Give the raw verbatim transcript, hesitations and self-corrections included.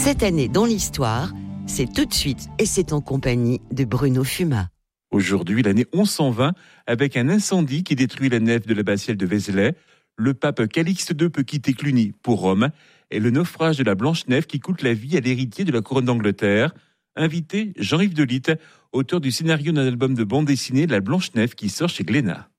Cette année dans l'histoire, c'est tout de suite et c'est en compagnie de Bruno Fumat. Aujourd'hui, l'année onze cent vingt, avec un incendie qui détruit la nef de l'abbatiale de Vézelay, le pape Calixte deux peut quitter Cluny pour Rome, et le naufrage de la Blanche-Nef qui coûte la vie à l'héritier de la couronne d'Angleterre. Invité, Jean-Yves Delitte, auteur du scénario d'un album de bande dessinée La Blanche-Nef qui sort chez Glénat.